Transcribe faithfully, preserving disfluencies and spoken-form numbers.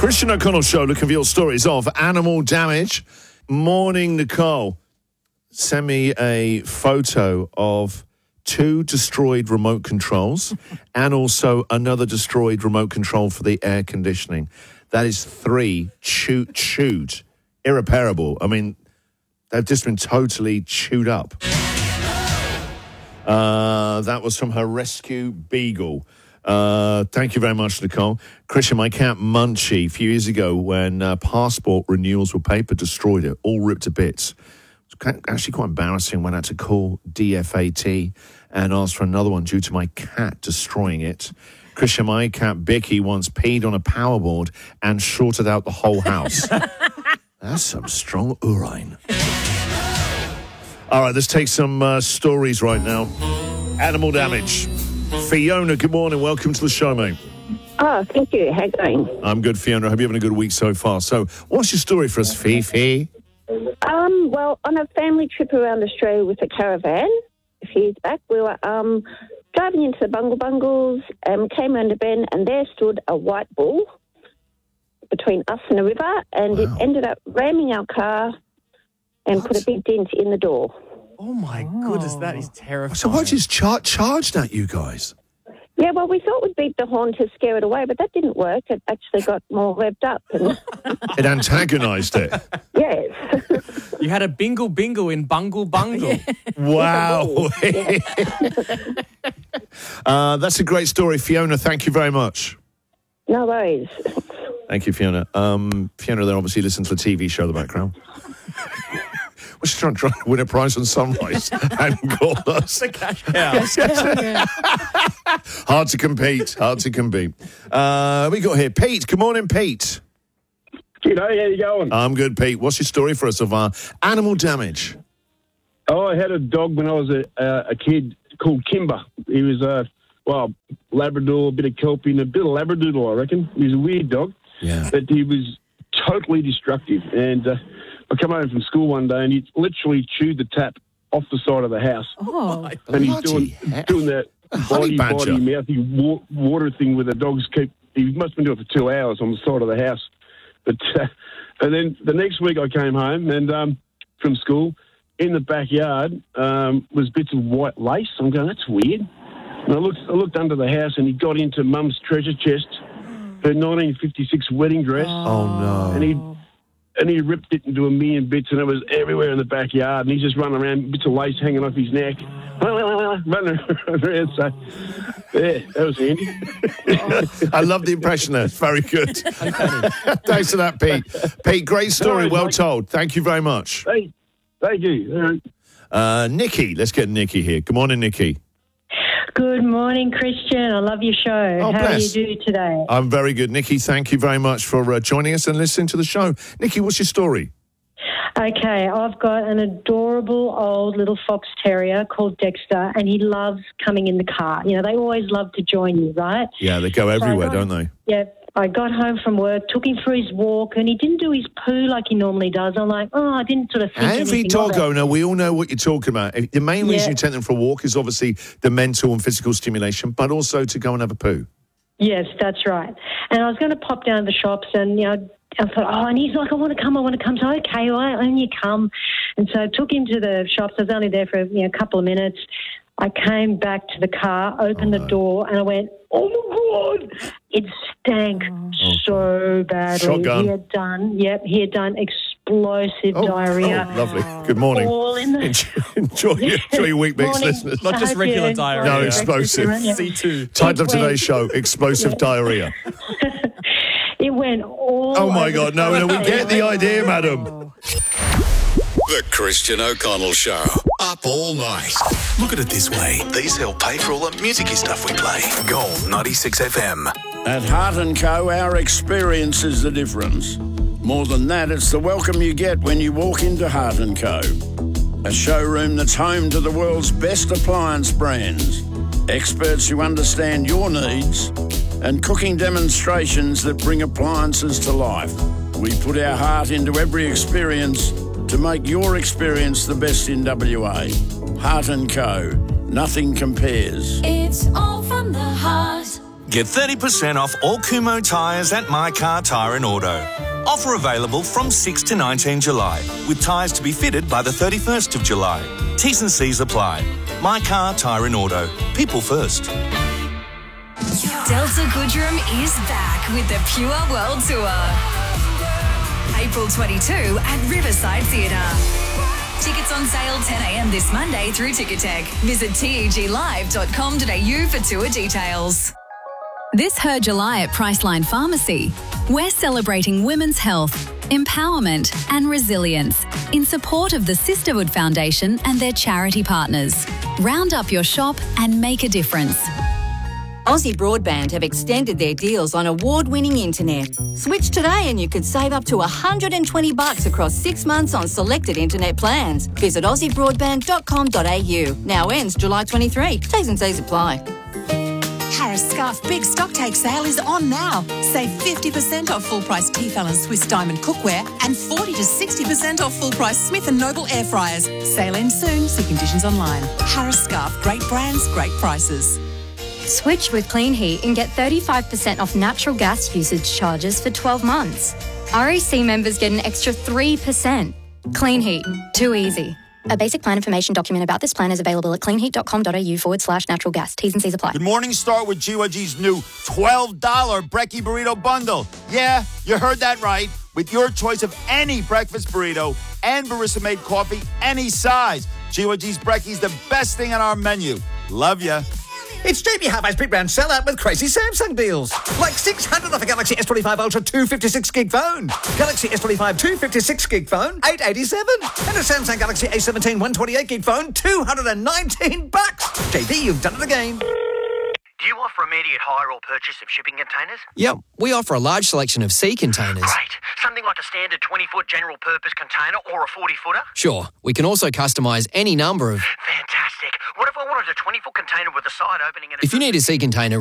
Christian O'Connell Show, looking for your stories of animal damage. Morning, Nicole. Send me a photo of two destroyed remote controls and also another destroyed remote control for the air conditioning. That is three chewed, chewed, irreparable. I mean, they've just been totally chewed up. Uh, that was from her rescue beagle. Uh, thank you very much, Nicole. Christian, my cat Munchie, a few years ago when uh, passport renewals were paper, destroyed it, all ripped to bits. It was actually quite embarrassing when I had to call D F A T and ask for another one due to my cat destroying it. Christian, my cat Bicky once peed on a power board and shorted out the whole house. That's some strong urine. All right, let's take some uh, stories right now. Animal damage. Fiona, good morning. Welcome to the show, mate. Oh, thank you. How you going? I'm good, Fiona. Hope you're having a good week so far. So, what's your story for us, Fifi? Um, well, on a family trip around Australia with a caravan a few years back, we were um, driving into the Bungle Bungles and came around a bend, and there stood a white bull between us and a river, and Wow. it ended up ramming our car and What? put a big dent in the door. Oh, my goodness, that is terrifying. So, what just char- charged at you guys? Yeah, well, we thought we'd beat the horn to scare it away, but that didn't work. It actually got more revved up. And It antagonised it. yes. You had a bingle bingle in Bungle Bungle. Wow. uh, that's a great story, Fiona. Thank you very much. No worries. Thank you, Fiona. Um, Fiona, they're obviously listening to the T V show in the background. We're just trying, trying to win a prize on Sunrise and call us. The cash cow. Hard to compete. Hard to compete. Uh, we got here Pete. Good morning, Pete. G'day, how you going? I'm good, Pete. What's your story for us of uh, animal damage? Oh, I had a dog when I was a, uh, a kid called Kimber. He was a, well, Labrador, a bit of Kelpie, and a bit of Labradoodle, I reckon. He was a weird dog, Yeah. but he was totally destructive. And uh, I come home from school one day and he literally chewed the tap off the side of the house. Oh, And he's Bloody doing heck. doing that honey body, badger. body, mouthy wa- water thing where the dogs keep. He must have been doing it for two hours on the side of the house. But uh, and then the next week I came home and um, from school in the backyard um, was bits of white lace. I'm going, that's weird. And I looked, I looked under the house and he got into Mum's treasure chest, her nineteen fifty-six wedding dress, Oh, no. and he and he ripped it into a million bits, and it was everywhere in the backyard. And he's just running around, bits of lace hanging off his neck, running around. So, yeah, that was handy. I love the impression there. It's very good. Thanks for that, Pete. Pete, great story. No, Well mate. told. Thank you very much. Thank, thank you. All right. Uh, Nikki, let's get Nikki here. Good morning, Nikki. Good morning, Christian. I love your show. Oh, How bless. do you do today? I'm very good. Nikki, thank you very much for uh, joining us and listening to the show. Nikki, what's your story? Okay, I've got an adorable old little fox terrier called Dexter, and he loves coming in the car. You know, they always love to join you, right? Yeah, they go everywhere, I got- don't they? Yeah. I got home from work, took him for his walk, and he didn't do his poo like he normally does. I'm like, oh, I didn't sort of think Every anything dog of it. owner, we all know what you're talking about. The main reason Yeah. you take them for a walk is obviously the mental and physical stimulation, but also to go and have a poo. Yes, that's right. And I was going to pop down to the shops and, you know, I thought, oh, and he's like, I want to come, I want to come. So, okay, well, I only come. And so I took him to the shops. I was only there for, you know, a couple of minutes. I came back to the car, opened Oh, the no. door, and I went, oh, my God. It stank so badly. Shotgun. He had done, yep, he had done explosive Oh, diarrhea. oh, lovely. Good morning. All in the... Enjoy, enjoy, your, enjoy your week, mix, Morning. listeners. Not just I regular did. diarrhea. No, explosive. Yeah. C two. Title of It went- today's show, Explosive Diarrhea. It went all Oh, my over God. the No, no, we place. get the idea, madam. The Christian O'Connell Show. Up all night. Look at it this way. These help pay for all the music stuff we play. Gold ninety-six F M. At Heart and Co, our experience is the difference. More than that, it's the welcome you get when you walk into Heart and Co. A showroom that's home to the world's best appliance brands. Experts who understand your needs and cooking demonstrations that bring appliances to life. We put our heart into every experience to make your experience the best in W A. Heart and Co. Nothing compares. It's all from the heart. Get thirty percent off all Kumho tyres at My Car Tyre and Auto. Offer available from sixth to nineteenth July, with tyres to be fitted by the thirty-first of July. T's and C's apply. My Car Tyre and Auto. People first. Delta Goodrem is back with the Pure World Tour. April twenty-second at Riverside Theatre. Tickets on sale ten a m this Monday through Ticketek. Visit teglive dot com dot a u for tour details. This Her July at Priceline Pharmacy, we're celebrating women's health, empowerment and resilience in support of the Sisterhood Foundation and their charity partners. Round up your shop and make a difference. Aussie Broadband have extended their deals on award-winning internet. Switch today and you could save up to one hundred twenty bucks across six months on selected internet plans. Visit aussie broadband dot com dot a u. Now ends July twenty-third. T's and C's apply. Harris Scarf Big Stock Take Sale is on now. Save fifty percent off full-price Tefal and Swiss Diamond cookware and forty to sixty percent off full-price Smith and Noble air fryers. Sale ends soon. See conditions online. Harris Scarf. Great brands, great prices. Switch with Clean Heat and get thirty-five percent off natural gas usage charges for twelve months. R E C members get an extra three percent. Clean Heat. Too easy. A basic plan information document about this plan is available at cleanheat dot com dot a u forward slash natural gas. T's and C's apply. Good morning, start with G Y G's new twelve dollars Brekkie Burrito Bundle. Yeah, you heard that right. With your choice of any breakfast burrito and barista-made coffee, any size. G Y G's Brekkie's the best thing on our menu. Love ya. It's J B Hi-Fi's Big Brand sellout with crazy Samsung deals. Like six hundred off a Galaxy S twenty-five Ultra two fifty-six gig phone. Galaxy S twenty-five two fifty-six gig phone, eight eighty-seven. And a Samsung Galaxy A seventeen one twenty-eight gig phone, two hundred nineteen bucks. J B, you've done it again. Do you offer immediate hire or purchase of shipping containers? Yep, we offer a large selection of sea containers. Great. Something like a standard twenty-foot general purpose container or a forty-footer? Sure, we can also customise any number of... Fantastic. What if I wanted a twenty-foot container with a side opening and a... If you need a sea container